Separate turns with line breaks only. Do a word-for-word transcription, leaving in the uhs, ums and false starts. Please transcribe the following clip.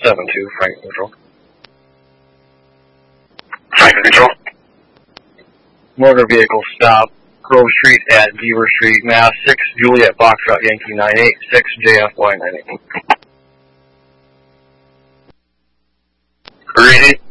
seven two, Frank Control.
Frank Control.
Motor vehicle stop, Grove Street at Beaver Street, Mass. six Juliet Foxtrot Yankee nine eight six J F Y nine eight.
Ready.